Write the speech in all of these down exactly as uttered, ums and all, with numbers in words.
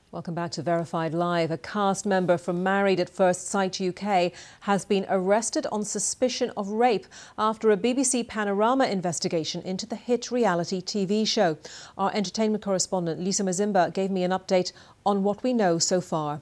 Welcome back to Verified Live. A cast member from Married at First Sight U K has been arrested on suspicion of rape after a B B C Panorama investigation into the hit reality T V show. Our entertainment correspondent Lisa Mazimba gave me an update on what we know so far.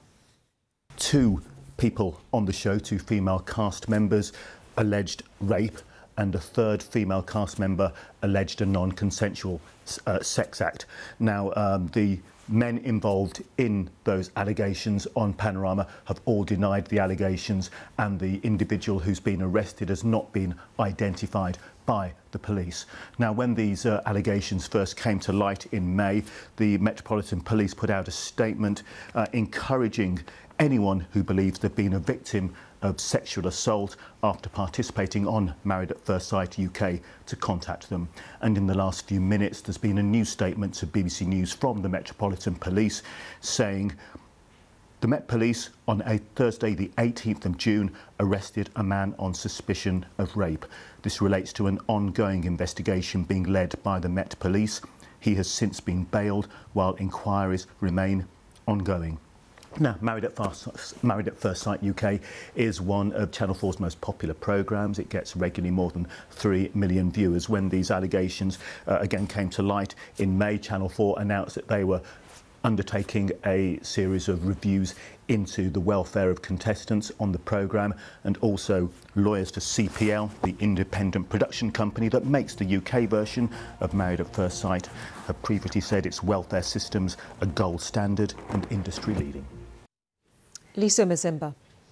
Two people on the show, two female cast members, alleged rape, and a third female cast member alleged a non-consensual uh, sex act. Now, um, the men involved in those allegations on Panorama have all denied the allegations, and the individual who's been arrested has not been identified by the police. Now, when these uh, allegations first came to light in May, the Metropolitan Police put out a statement uh, encouraging anyone who believes they've been a victim of sexual assault after participating on Married at First Sight U K to contact them. And in the last few minutes, there's been a new statement to B B C News from the Metropolitan Police saying the Met Police on a Thursday, the eighteenth of June, arrested a man on suspicion of rape. This relates to an ongoing investigation being led by the Met Police. He has since been bailed while inquiries remain ongoing. Now, Married at First, Married at First Sight U K is one of Channel four's most popular programmes. It gets regularly more than three million viewers. When these allegations uh, again came to light in May, Channel four announced that they were undertaking a series of reviews into the welfare of contestants on the programme, and also lawyers for C P L, the independent production company that makes the U K version of Married at First Sight, have previously said its welfare systems are gold standard and industry leading. Lisa Mazimba.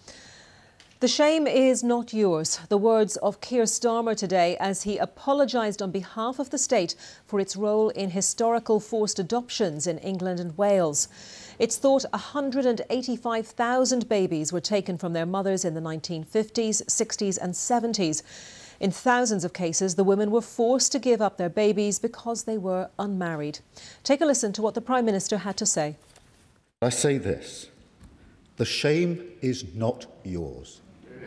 The shame is not yours. The words of Keir Starmer today as he apologised on behalf of the state for its role in historical forced adoptions in England and Wales. It's thought one hundred eighty-five thousand babies were taken from their mothers in the nineteen fifties, sixties and seventies. In thousands of cases, the women were forced to give up their babies because they were unmarried. Take a listen to what the Prime Minister had to say. I say this. The shame is not yours.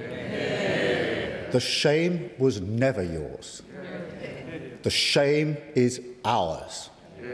The shame was never yours. The shame is ours.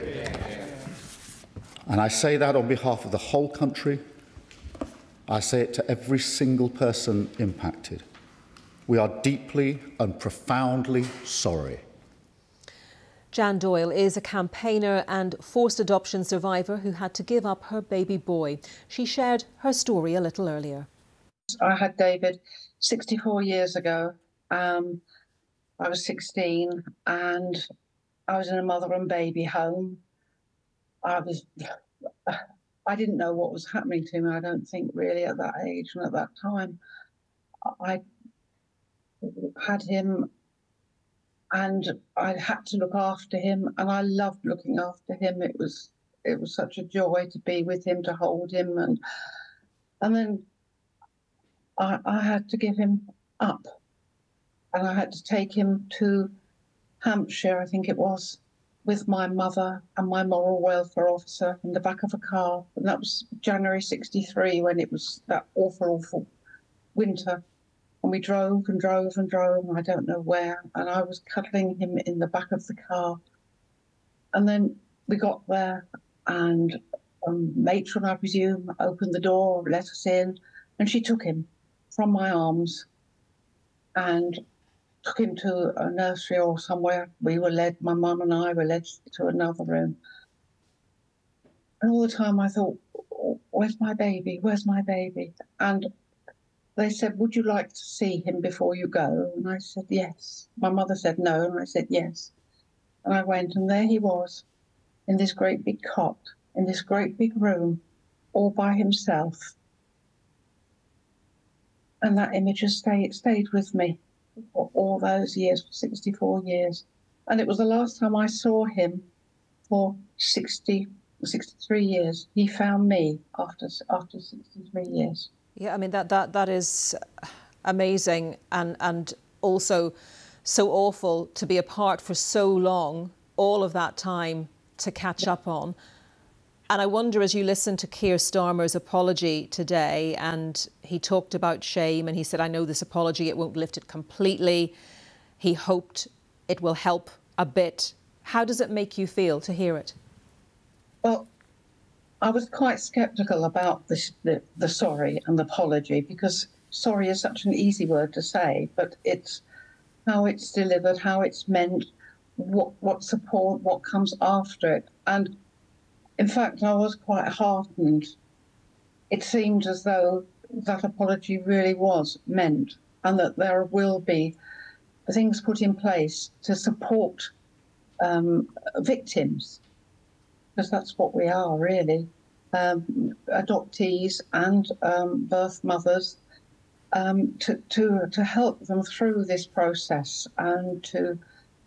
And I say that on behalf of the whole country. I say it to every single person impacted. We are deeply and profoundly sorry. Jan Doyle is a campaigner and forced adoption survivor who had to give up her baby boy. She shared her story a little earlier. I had David sixty-four years ago. Um, I was sixteen and I was in a mother and baby home. I was, I didn't know what was happening to me, I don't think, really, at that age and at that time. I had him and I had to look after him, and I loved looking after him. It was it was such a joy to be with him, to hold him, and and then I, I had to give him up, and I had to take him to Hampshire, I think it was, with my mother and my moral welfare officer in the back of a car, and that was January sixty-three, when it was that awful, awful winter. And we drove and drove and drove, and I don't know where, and I was cuddling him in the back of the car. And then we got there, and a matron, I presume, opened the door, let us in, and she took him from my arms and took him to a nursery or somewhere. We were led, my mum and I were led to another room. And all the time I thought, where's my baby? Where's my baby? And they said, would you like to see him before you go? And I said, yes. My mother said no, and I said, yes. And I went, and there he was, in this great big cot, in this great big room, all by himself. And that image has stayed, stayed with me for all those years, for sixty-four years. And it was the last time I saw him for sixty, sixty-three years. He found me after, after sixty-three years. Yeah, I mean, that that that is amazing, and and also so awful to be apart for so long, all of that time to catch up on. And I wonder, as you listen to Keir Starmer's apology today, and he talked about shame, and he said, I know this apology, it won't lift it completely. He hoped it will help a bit. How does it make you feel to hear it? Well, I was quite sceptical about this, the, the sorry and the apology, because sorry is such an easy word to say, but it's how it's delivered, how it's meant, what, what support, what comes after it. And in fact, I was quite heartened. It seemed as though that apology really was meant, and that there will be things put in place to support um, victims, because that's what we are, really. Um, adoptees and um, birth mothers, um, to, to, to help them through this process and to,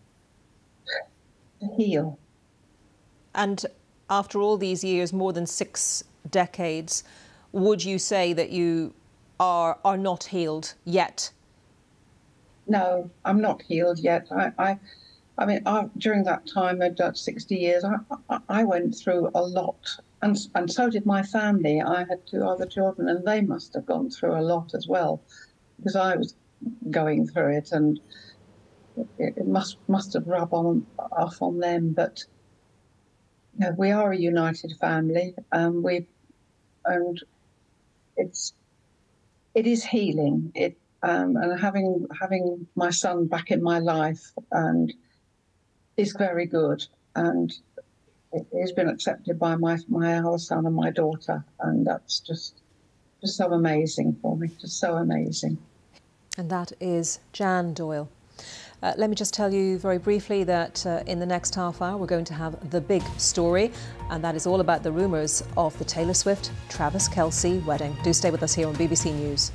to heal. And after all these years, more than six decades, would you say that you are, are not healed yet? No, I'm not healed yet. I, I, I mean, I, during that time, at sixty years, I, I, I went through a lot, and and so did my family. I had two other children, and they must have gone through a lot as well, because I was going through it, and it, it must must have rubbed on off on them. But you know, we are a united family, um, we, and it's it is healing. It. Um, and having having my son back in my life and is very good, and it has been accepted by my my other son and my daughter, and that's just just so amazing for me, just so amazing. And that is Jan Doyle. Uh, let me just tell you very briefly that uh, in the next half hour we're going to have the big story, and that is all about the rumours of the Taylor Swift Travis Kelce wedding. Do stay with us here on B B C News.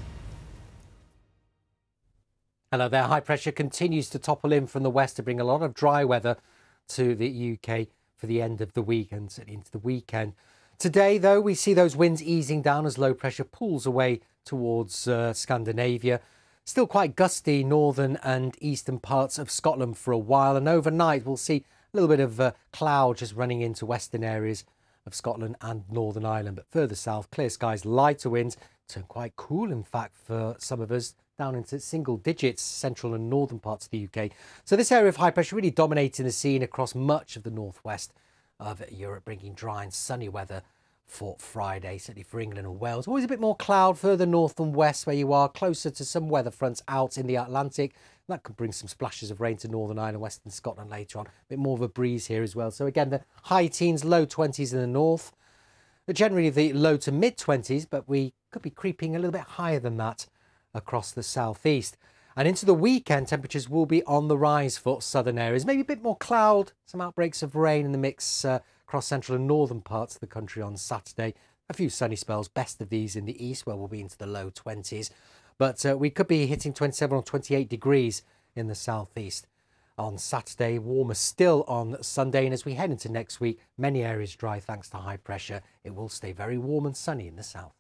Hello there. High pressure continues to topple in from the west to bring a lot of dry weather to the U K for the end of the week and into the weekend. Today, though, we see those winds easing down as low pressure pulls away towards uh, Scandinavia. Still quite gusty northern and eastern parts of Scotland for a while, and overnight we'll see a little bit of uh, cloud just running into western areas of Scotland and Northern Ireland. But further south, clear skies, lighter winds, turn quite cool, in fact, for some of us, down into single digits, central and northern parts of the U K. So this area of high pressure really dominating the scene across much of the northwest of Europe, bringing dry and sunny weather for Friday, certainly for England and Wales. Always a bit more cloud further north and west where you are, closer to some weather fronts out in the Atlantic. That could bring some splashes of rain to Northern Ireland, Western Scotland later on. A bit more of a breeze here as well. So again, the high teens, low twenties in the north. Generally the low to mid twenties, but we could be creeping a little bit higher than that across the southeast. And into the weekend, temperatures will be on the rise for southern areas. Maybe a bit more cloud, some outbreaks of rain in the mix uh, across central and northern parts of the country on Saturday. A few sunny spells, best of these in the east, where we'll be into the low twenties. But uh, we could be hitting twenty-seven or twenty-eight degrees in the southeast on Saturday. Warmer still on Sunday. And as we head into next week, many areas dry thanks to high pressure. It will stay very warm and sunny in the south.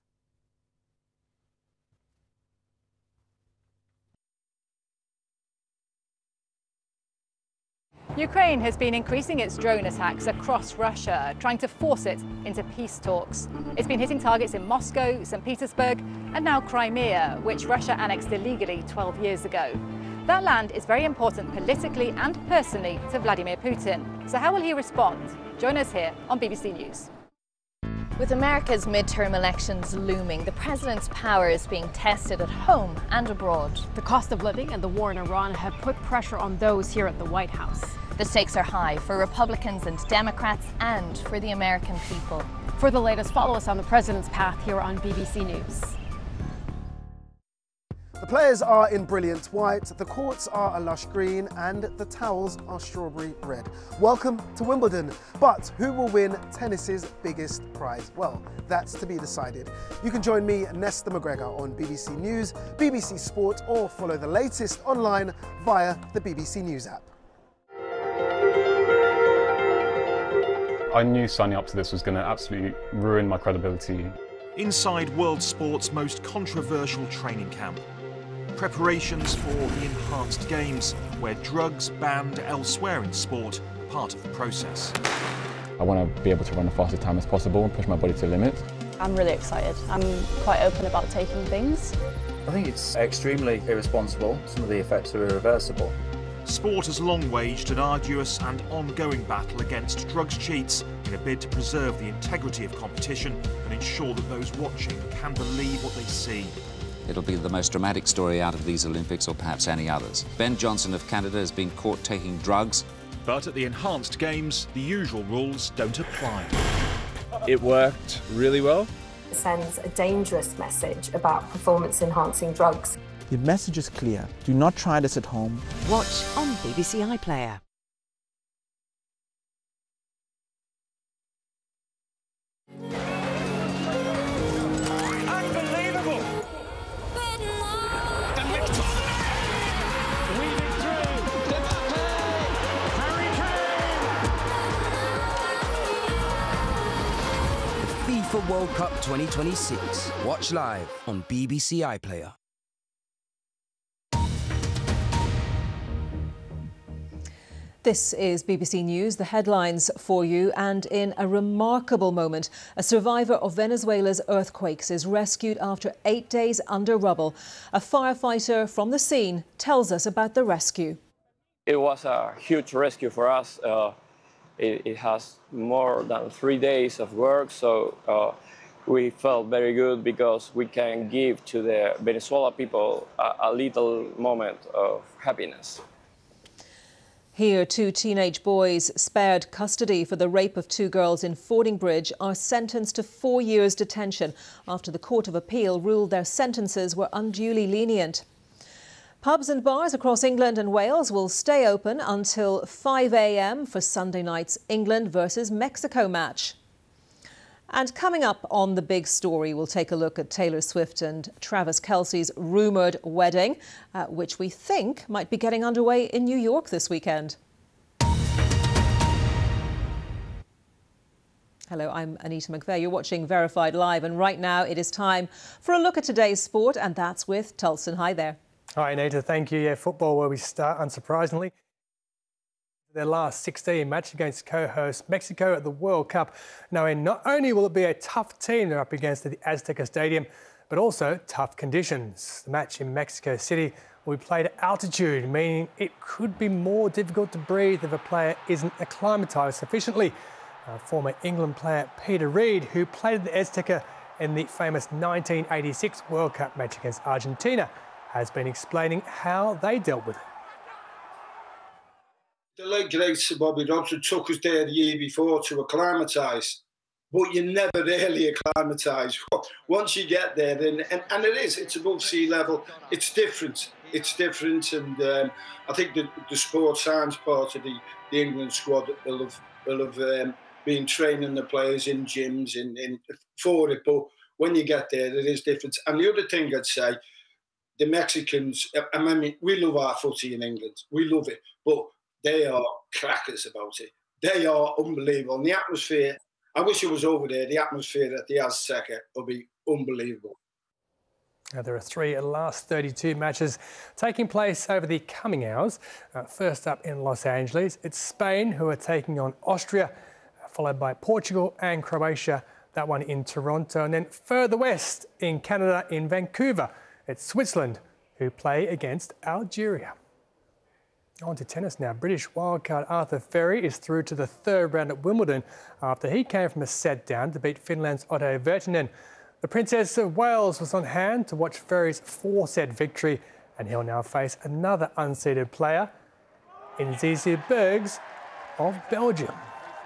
Ukraine has been increasing its drone attacks across Russia, trying to force it into peace talks. It's been hitting targets in Moscow, Saint Petersburg, and now Crimea, which Russia annexed illegally twelve years ago. That land is very important politically and personally to Vladimir Putin. So how will he respond? Join us here on B B C News. With America's midterm elections looming, the president's power is being tested at home and abroad. The cost of living and the war in Iran have put pressure on those here at the White House. The stakes are high for Republicans and Democrats and for the American people. For the latest, follow us on the president's path here on B B C News. The players are in brilliant white, the courts are a lush green, and the towels are strawberry red. Welcome to Wimbledon. But who will win tennis's biggest prize? Well, that's to be decided. You can join me, Nesta McGregor, on B B C News, B B C Sport, or follow the latest online via the B B C News app. I knew signing up to this was going to absolutely ruin my credibility. Inside world sport's most controversial training camp. Preparations for the enhanced games, where drugs banned elsewhere in sport are part of the process. I want to be able to run the fastest time as possible and push my body to the limit. I'm really excited. I'm quite open about taking things. I think it's extremely irresponsible. Some of the effects are irreversible. Sport has long waged an arduous and ongoing battle against drugs cheats in a bid to preserve the integrity of competition and ensure that those watching can believe what they see. It'll be the most dramatic story out of these Olympics, or perhaps any others. Ben Johnson of Canada has been caught taking drugs. But at the enhanced games, the usual rules don't apply. It worked really well. It sends a dangerous message about performance-enhancing drugs. The message is clear. Do not try this at home. Watch on B B C iPlayer. Unbelievable! And McTominay! Weaving through. Harry Kane! The FIFA World Cup twenty twenty-six. Watch live on B B C iPlayer. This is B B C News, the headlines for you, and in a remarkable moment, a survivor of Venezuela's earthquakes is rescued after eight days under rubble. A firefighter from the scene tells us about the rescue. It was a huge rescue for us. Uh, it, it has more than three days of work, so uh, we felt very good because we can give to the Venezuela people a, a little moment of happiness. Here, two teenage boys spared custody for the rape of two girls in Fordingbridge are sentenced to four years detention after the Court of Appeal ruled their sentences were unduly lenient. Pubs and bars across England and Wales will stay open until five a m for Sunday night's England versus Mexico match. And coming up on The Big Story, we'll take a look at Taylor Swift and Travis Kelce's rumoured wedding, uh, which we think might be getting underway in New York this weekend. Hello, I'm Anita McVeigh. You're watching Verified Live, and right now it is time for a look at today's sport, and that's with Tulson. Hi there. Hi, Anita. Thank you. Yeah, football where we start, unsurprisingly. Their last sixteen match against co-host Mexico at the World Cup, knowing not only will it be a tough team they're up against at the Azteca Stadium, but also tough conditions. The match in Mexico City will be played at altitude, meaning it could be more difficult to breathe if a player isn't acclimatised sufficiently. Uh, former England player Peter Reid, who played at the Azteca in the famous nineteen eighty-six World Cup match against Argentina, has been explaining how they dealt with it. The late great Sir Bobby Robson took us there the year before to acclimatise, but you never really acclimatise. Once you get there, then and, and it is, it's above sea level. It's different. It's different, and um, I think the, the sports science part of the, the England squad will have will have um, been training the players in gyms in, in for it. But when you get there, it is different. And the other thing I'd say, the Mexicans. I mean, we love our footy in England. We love it, but they are crackers about it. They are unbelievable. And the atmosphere, I wish I was over there, the atmosphere at the Azteca will be unbelievable. Now, there are three of the last thirty-two matches taking place over the coming hours. Uh, first up in Los Angeles, it's Spain who are taking on Austria, followed by Portugal and Croatia, that one in Toronto. And then further west in Canada, in Vancouver, it's Switzerland who play against Algeria. On to tennis now. British wildcard Arthur Ferry is through to the third round at Wimbledon after he came from a set down to beat Finland's Otto Virtanen. The Princess of Wales was on hand to watch Ferry's four-set victory, and he'll now face another unseeded player in Zizi Bergs of Belgium.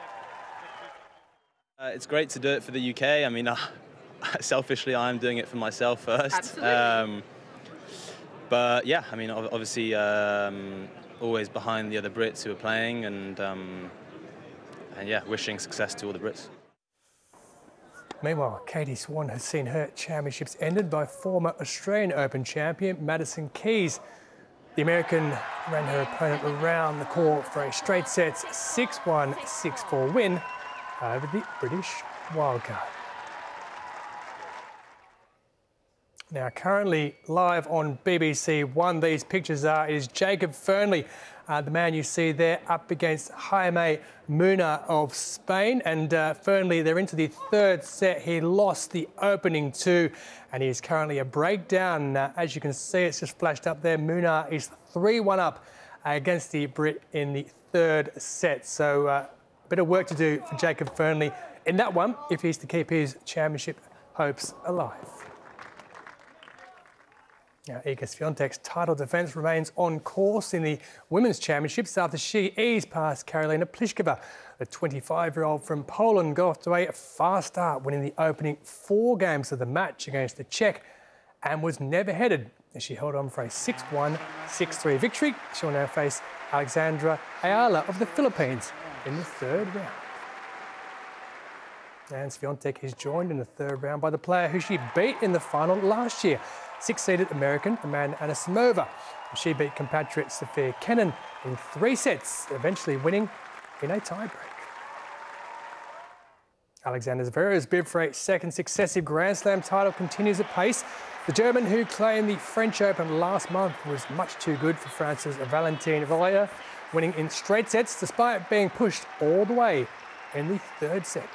Uh, it's great to do it for the U K. I mean, uh, selfishly, I'm doing it for myself first. Absolutely. Um, but yeah, I mean, obviously, um, always behind the other Brits who are playing, and, um, and yeah, wishing success to all the Brits. Meanwhile, Katie Swan has seen her championships ended by former Australian Open champion Madison Keys. The American ran her opponent around the court for a straight sets six one, six four win over the British wildcard. Now, currently live on B B C One, these pictures are, is Jacob Fernley, uh, the man you see there up against Jaime Muna of Spain. And uh, Fernley, they're into the third set. He lost the opening two, and he's currently a breakdown. Uh, as you can see, it's just flashed up there. Muna is three one up against the Brit in the third set. So uh, a bit of work to do for Jacob Fernley in that one if he's to keep his championship hopes alive. Now, Iga Swiatek's title defence remains on course in the Women's Championships after she eased past Karolina Pliskova. The twenty-five-year-old from Poland got off to a fast start, winning the opening four games of the match against the Czech, and was never headed as she held on for a six one, six three victory. She'll now face Alexandra Ayala of the Philippines in the third round. And Swiatek is joined in the third round by the player who she beat in the final last year, six-seeded American Amanda Anisimova. She beat compatriot Sophia Kenin in three sets, eventually winning in a tiebreak. Alexander Zverev's bid for a second successive Grand Slam title continues at pace. The German, who claimed the French Open last month, was much too good for France's Valentine Vaillé, winning in straight sets despite being pushed all the way in the third set.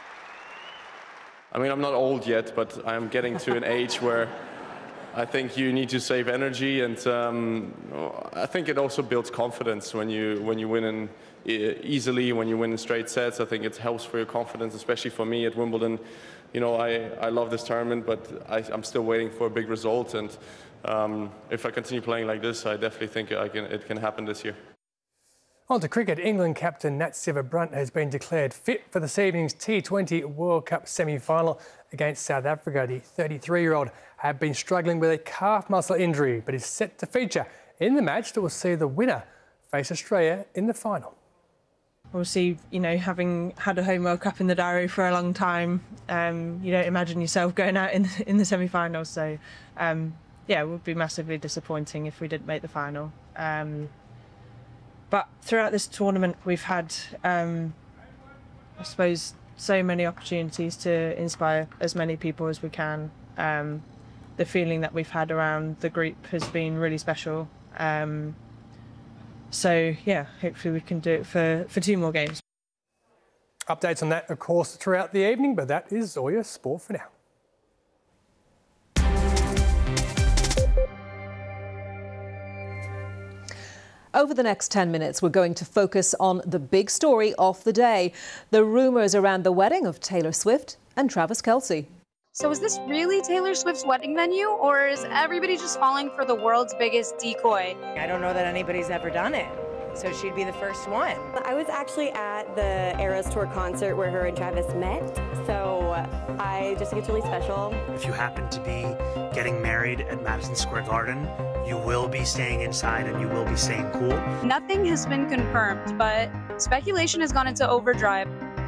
I mean, I'm not old yet, but I'm getting to an age where I think you need to save energy, and um, I think it also builds confidence when you when you win in, easily, when you win in straight sets. I think it helps for your confidence, especially for me at Wimbledon. You know, I, I love this tournament, but I, I'm still waiting for a big result, and um, if I continue playing like this, I definitely think I can, it can happen this year. On to cricket. England captain Nat Sciver-Brunt has been declared fit for this evening's T twenty World Cup semi-final against South Africa. The thirty-three-year-old had been struggling with a calf muscle injury, but is set to feature in the match that will see the winner face Australia in the final. Obviously, you know, having had a home World Cup in the diary for a long time, um, you don't imagine yourself going out in, in the semi-finals. So, um, yeah, it would be massively disappointing if we didn't make the final. Um, But throughout this tournament, we've had, um, I suppose, so many opportunities to inspire as many people as we can. Um, the feeling that we've had around the group has been really special. Um, so, yeah, hopefully we can do it for, for two more games. Updates on that, of course, throughout the evening, but that is all your sport for now. Over the next ten minutes, we're going to focus on the big story of the day, the rumours around the wedding of Taylor Swift and Travis Kelce. So is this really Taylor Swift's wedding venue, or is everybody just falling for the world's biggest decoy? I don't know that anybody's ever done it, so she'd be the first one. I was actually at the Eras Tour concert where her and Travis met, so I just think it's really special. If you happen to be getting married at Madison Square Garden, you will be staying inside and you will be staying cool. Nothing has been confirmed, but speculation has gone into overdrive.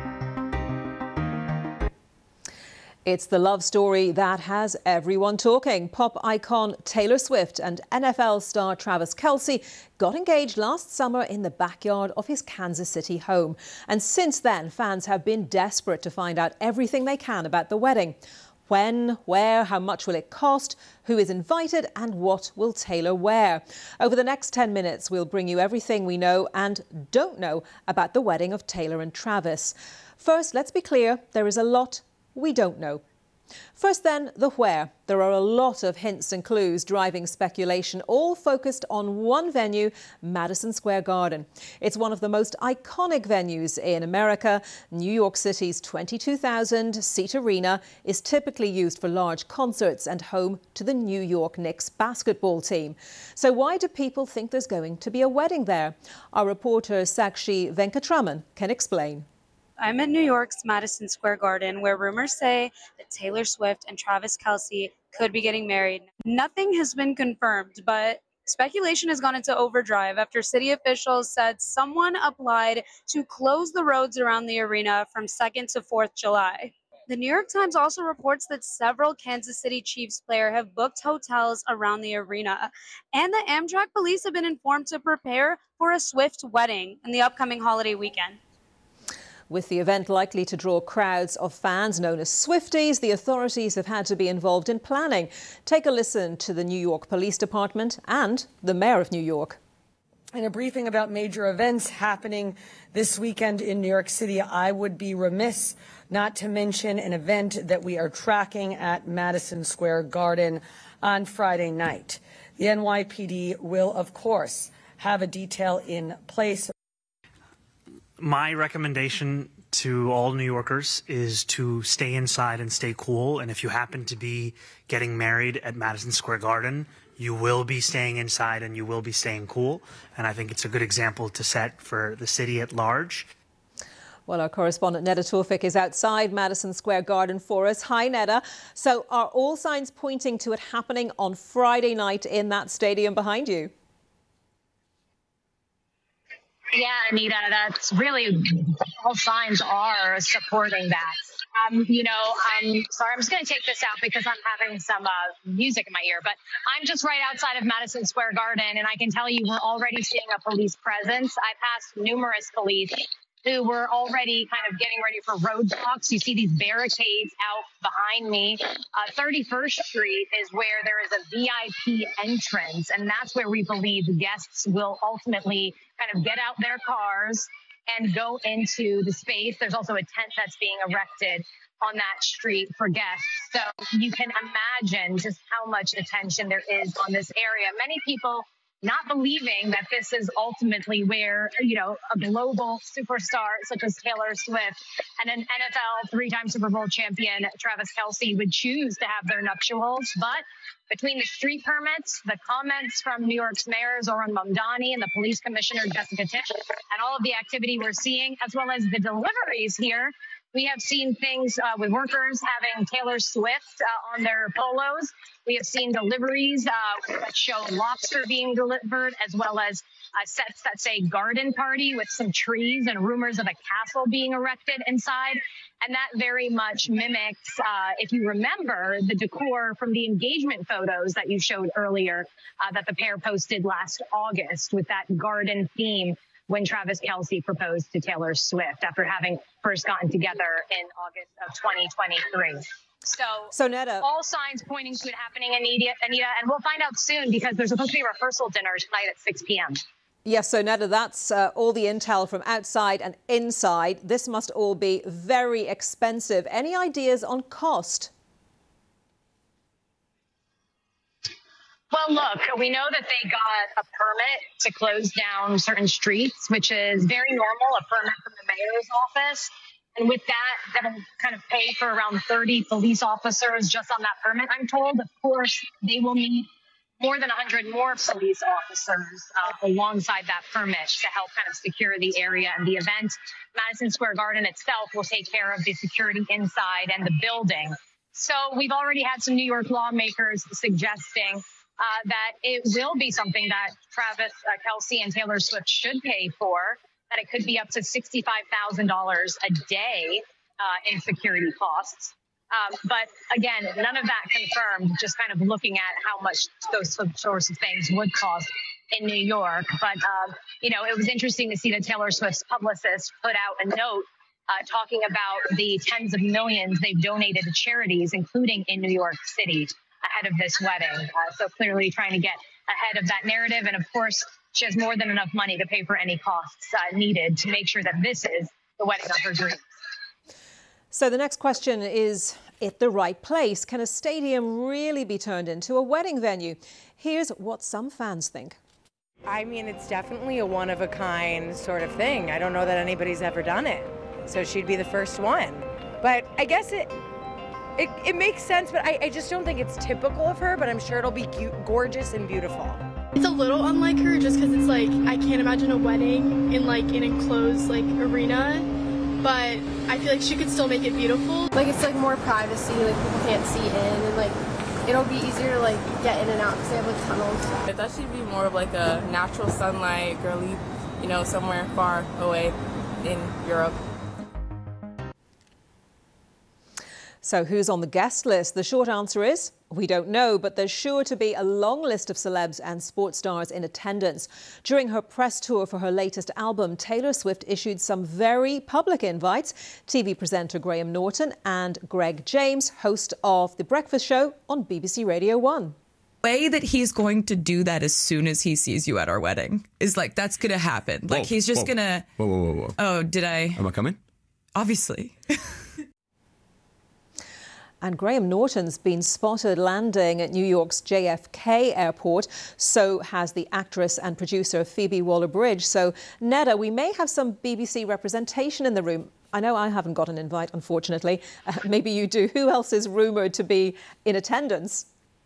It's the love story that has everyone talking. Pop icon Taylor Swift and N F L star Travis Kelce got engaged last summer in the backyard of his Kansas City home. And since then, fans have been desperate to find out everything they can about the wedding. When, where, how much will it cost, who is invited and what will Taylor wear? Over the next ten minutes, we'll bring you everything we know and don't know about the wedding of Taylor and Travis. First, let's be clear, there is a lot we don't know. First then, the where. There are a lot of hints and clues driving speculation, all focused on one venue, Madison Square Garden. It's one of the most iconic venues in America. New York City's twenty-two thousand seat arena is typically used for large concerts and home to the New York Knicks basketball team. So why do people think there's going to be a wedding there? Our reporter Sakshi Venkatraman can explain. I'm at New York's Madison Square Garden, where rumors say that Taylor Swift and Travis Kelce could be getting married. Nothing has been confirmed, but speculation has gone into overdrive after city officials said someone applied to close the roads around the arena from second to fourth July. The New York Times also reports that several Kansas City Chiefs players have booked hotels around the arena, and the Amtrak police have been informed to prepare for a Swift wedding in the upcoming holiday weekend. With the event likely to draw crowds of fans known as Swifties, the authorities have had to be involved in planning. Take a listen to the New York Police Department and the Mayor of New York. In a briefing about major events happening this weekend in New York City, I would be remiss not to mention an event that we are tracking at Madison Square Garden on Friday night. The N Y P D will, of course, have a detail in place. My recommendation to all New Yorkers is to stay inside and stay cool. And if you happen to be getting married at Madison Square Garden, you will be staying inside and you will be staying cool. And I think it's a good example to set for the city at large. Well, our correspondent Neda Tawfik is outside Madison Square Garden for us. Hi, Neda. So are all signs pointing to it happening on Friday night in that stadium behind you? Yeah, Anita, that's really, all signs are supporting that. Um, you know, I'm sorry, I'm just going to take this out because I'm having some uh, music in my ear, but I'm just right outside of Madison Square Garden, and I can tell you we're already seeing a police presence. I passed numerous police who were already kind of getting ready for roadblocks. You see these barricades out behind me. Uh, thirty-first Street is where there is a V I P entrance, and that's where we believe guests will ultimately kind of get out their cars and go into the space. There's also a tent that's being erected on that street for guests. So you can imagine just how much attention there is on this area. Many people not believing that this is ultimately where, you know, a global superstar such as Taylor Swift and an N F L three-time Super Bowl champion Travis Kelce would choose to have their nuptials. But between the street permits, the comments from New York's Mayor Zohran Mamdani and the police commissioner Jessica Tisch, and all of the activity we're seeing, as well as the deliveries here, we have seen things uh, with workers having Taylor Swift uh, on their polos. We have seen deliveries uh, that show lobster being delivered, as well as uh, sets that say garden party with some trees and rumors of a castle being erected inside. And that very much mimics, uh, if you remember, the decor from the engagement photos that you showed earlier uh, that the pair posted last August with that garden theme when Travis Kelce proposed to Taylor Swift after having first gotten together in August of twenty twenty-three. So, so Neda, all signs pointing to it happening, Anita, Anita, and we'll find out soon because there's supposed to be a rehearsal dinner tonight at six p.m. Yes, so Neda, that's uh, all the intel from outside and inside. This must all be very expensive. Any ideas on cost? Well, look, we know that they got a permit to close down certain streets, which is very normal, a permit from the mayor's office. And with that, that'll kind of pay for around thirty police officers just on that permit, I'm told. Of course, they will need more than one hundred more police officers uh, alongside that permit to help kind of secure the area and the event. Madison Square Garden itself will take care of the security inside and the building. So we've already had some New York lawmakers suggesting uh, that it will be something that Travis uh, Kelce and Taylor Swift should pay for, that it could be up to sixty-five thousand dollars a day uh, in security costs. Um, but again, none of that confirmed, just kind of looking at how much those sorts of things would cost in New York. But, um, you know, it was interesting to see that Taylor Swift's publicist put out a note uh, talking about the tens of millions they've donated to charities, including in New York City, ahead of this wedding. Uh, so clearly trying to get ahead of that narrative. And of course, she has more than enough money to pay for any costs uh, needed to make sure that this is the wedding of her dreams. So the next question is, at the right place, can a stadium really be turned into a wedding venue? Here's what some fans think. I mean, it's definitely a one-of-a-kind sort of thing. I don't know that anybody's ever done it, so she'd be the first one. But I guess it it, it makes sense, but I, I just don't think it's typical of her, but I'm sure it'll be cute, gorgeous and beautiful. It's a little unlike her just because it's like, I can't imagine a wedding in like an enclosed like arena. But I feel like she could still make it beautiful. Like it's like more privacy, like people can't see in, and like it'll be easier to like get in and out because they have like tunnels. I thought she'd be more of like a natural sunlight girly, you know, somewhere far away in Europe. So who's on the guest list? The short answer is we don't know, but there's sure to be a long list of celebs and sports stars in attendance. During her press tour for her latest album, Taylor Swift issued some very public invites. T V presenter Graham Norton and Greg James, host of The Breakfast Show on B B C Radio one. The way that he's going to do that as soon as he sees you at our wedding is like, that's going to happen. Like, whoa, he's just whoa, going to... Whoa, whoa, whoa, whoa. Oh, did I... Am I coming? Obviously. And Graham Norton's been spotted landing at New York's J F K airport. So has the actress and producer Phoebe Waller-Bridge. So, Neda, we may have some B B C representation in the room. I know I haven't got an invite, unfortunately. Uh, maybe you do. Who else is rumoured to be in attendance?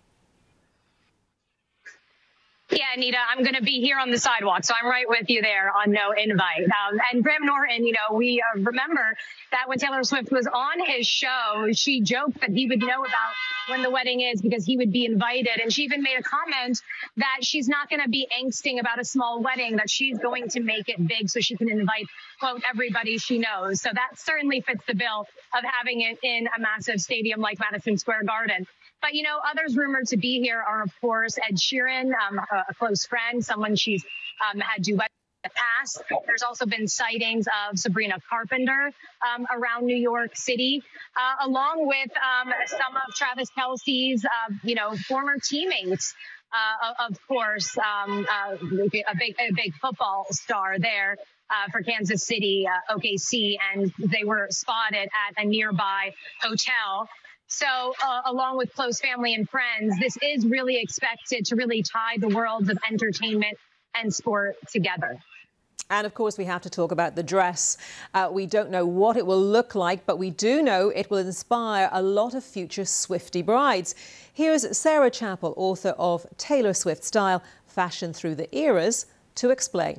Yeah, Anita, I'm going to be here on the sidewalk, so I'm right with you there on no invite. Um, and Graham Norton, you know, we uh, remember that when Taylor Swift was on his show, she joked that he would know about when the wedding is because he would be invited. And she even made a comment that she's not going to be angsting about a small wedding, that she's going to make it big so she can invite, quote, everybody she knows. So that certainly fits the bill of having it in a massive stadium like Madison Square Garden. But, you know, others rumored to be here are, of course, Ed Sheeran, um, a close friend, someone she's um, had duets in the past. There's also been sightings of Sabrina Carpenter um, around New York City, uh, along with um, some of Travis Kelce's, uh, you know, former teammates. Uh, of course, um, uh, a big, a big football star there uh, for Kansas City, uh, O K C, and they were spotted at a nearby hotel. So uh, along with close family and friends, this is really expected to really tie the worlds of entertainment and sport together. And of course, we have to talk about the dress. Uh, we don't know what it will look like, but we do know it will inspire a lot of future Swiftie brides. Here's Sarah Chappell, author of Taylor Swift Style, Fashion Through the Eras, to explain.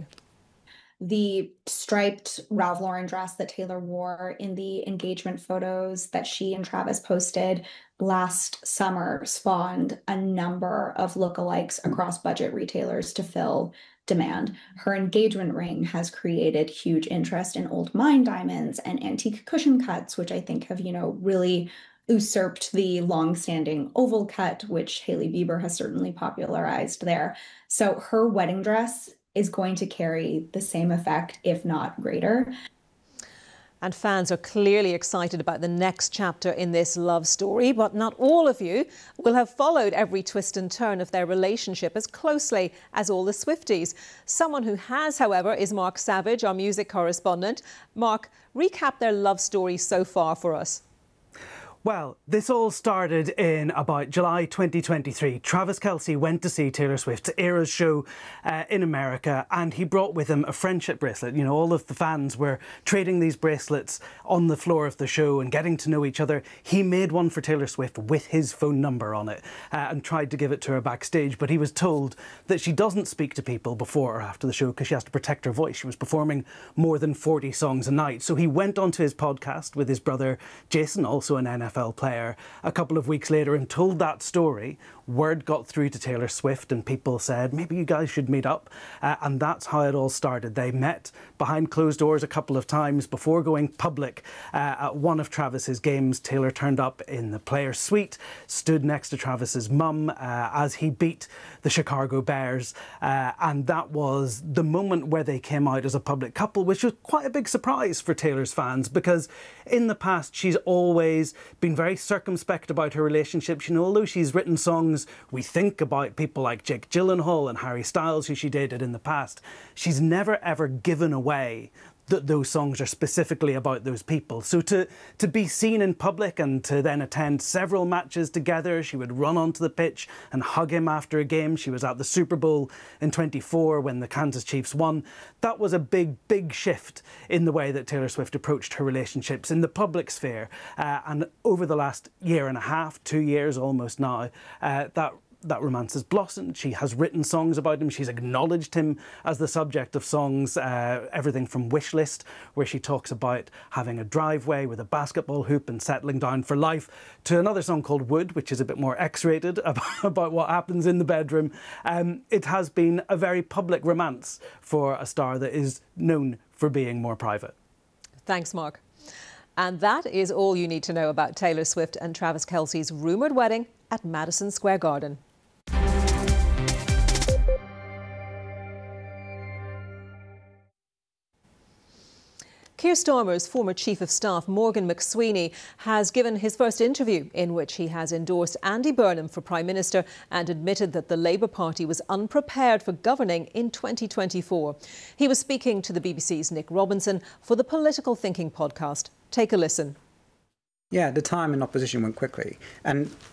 The striped Ralph Lauren dress that Taylor wore in the engagement photos that she and Travis posted last summer spawned a number of lookalikes across budget retailers to fill demand. Her engagement ring has created huge interest in old mine diamonds and antique cushion cuts, which I think have, you know, really usurped the long-standing oval cut, which Hailey Bieber has certainly popularized there. So her wedding dress is going to carry the same effect, if not greater. And fans are clearly excited about the next chapter in this love story, but not all of you will have followed every twist and turn of their relationship as closely as all the Swifties. Someone who has, however, is Mark Savage, our music correspondent. Mark, recap their love story so far for us. Well, this all started in about July twenty twenty-three. Travis Kelce went to see Taylor Swift's Eras show uh, in America, and he brought with him a friendship bracelet. You know, all of the fans were trading these bracelets on the floor of the show and getting to know each other. He made one for Taylor Swift with his phone number on it uh, and tried to give it to her backstage, but he was told that she doesn't speak to people before or after the show because she has to protect her voice. She was performing more than forty songs a night. So he went onto his podcast with his brother Jason, also an N F L player, a couple of weeks later and told that story. Word got through to Taylor Swift and people said, maybe you guys should meet up. Uh, and that's how it all started. They met behind closed doors a couple of times before going public. Uh, at one of Travis's games, Taylor turned up in the players' suite, stood next to Travis's mum uh, as he beat the Chicago Bears. Uh, and that was the moment where they came out as a public couple, which was quite a big surprise for Taylor's fans because in the past she's always been very circumspect about her relationships. You know, although she's written songs we think about people like Jake Gyllenhaal and Harry Styles, who she dated in the past, she's never ever given away that those songs are specifically about those people. So to, to be seen in public and to then attend several matches together, she would run onto the pitch and hug him after a game. She was at the Super Bowl in twenty-four when the Kansas Chiefs won. That was a big, big shift in the way that Taylor Swift approached her relationships in the public sphere. Uh, and over the last year and a half, two years almost now, uh, that That romance has blossomed. She has written songs about him. She's acknowledged him as the subject of songs, uh, everything from Wish List, where she talks about having a driveway with a basketball hoop and settling down for life, to another song called Wood, which is a bit more X-rated about, about what happens in the bedroom. Um, it has been a very public romance for a star that is known for being more private. Thanks, Mark. And that is all you need to know about Taylor Swift and Travis Kelce's rumoured wedding at Madison Square Garden. Keir Starmer's former Chief of Staff, Morgan McSweeney, has given his first interview in which he has endorsed Andy Burnham for Prime Minister and admitted that the Labour Party was unprepared for governing in twenty twenty-four. He was speaking to the B B C's Nick Robinson for the Political Thinking podcast. Take a listen. Yeah, the time and opposition went quickly. And